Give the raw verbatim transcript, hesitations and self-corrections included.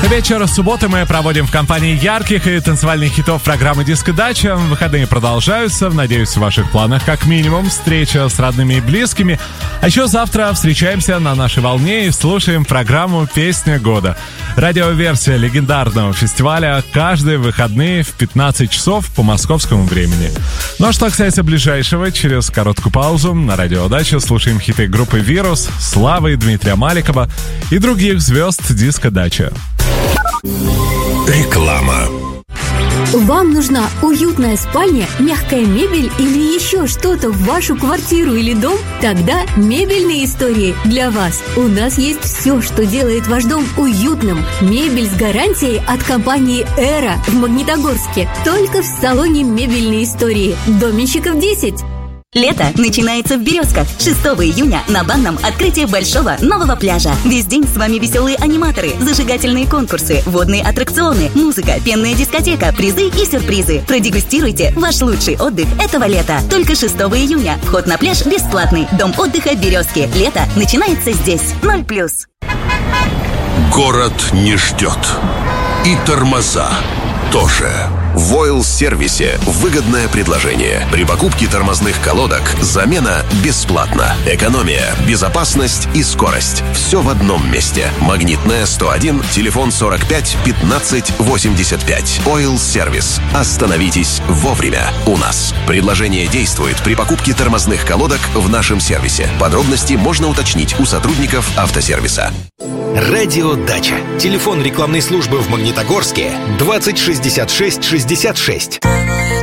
Вечер субботы мы проводим в компании ярких и танцевальных хитов программы «Диско Дача». Выходные продолжаются. Надеюсь, в ваших планах как минимум встреча с родными и близкими. А еще завтра встречаемся на нашей волне и слушаем программу «Песня года». Радиоверсия легендарного фестиваля каждые выходные в пятнадцать часов по московскому времени. Ну а что касается ближайшего, через короткую паузу на Радио Дача слушаем хиты группы «Вирус», Славы, Дмитрия Маликова и других звезд «Диско Дача». Реклама. Вам нужна уютная спальня, мягкая мебель или еще что-то в вашу квартиру или дом? Тогда «Мебельные истории» для вас. У нас есть все, что делает ваш дом уютным. Мебель с гарантией от компании «Эра» в Магнитогорске. Только в салоне «Мебельные истории». Доменщиков десять. Лето начинается в Березках. шестого июня на банном открытие большого нового пляжа. Весь день с вами веселые аниматоры, зажигательные конкурсы, водные аттракционы, музыка, пенная дискотека, призы и сюрпризы. Продегустируйте ваш лучший отдых этого лета. Только шестого июня. Вход на пляж бесплатный. Дом отдыха «Березки». Лето начинается здесь. Ноль плюс. Город не ждет. И тормоза тоже. В Ойл-сервисе выгодное предложение. При покупке тормозных колодок замена бесплатна. Экономия, безопасность и скорость. Все в одном месте. Магнитная сто один, телефон сорок пять пятнадцать восемьдесят пять. Ойл-сервис. Остановитесь вовремя у нас. Предложение действует при покупке тормозных колодок в нашем сервисе. Подробности можно уточнить у сотрудников автосервиса. Радио Дача. Телефон рекламной службы в Магнитогорске двадцать шестьдесят шесть шестьдесят шесть.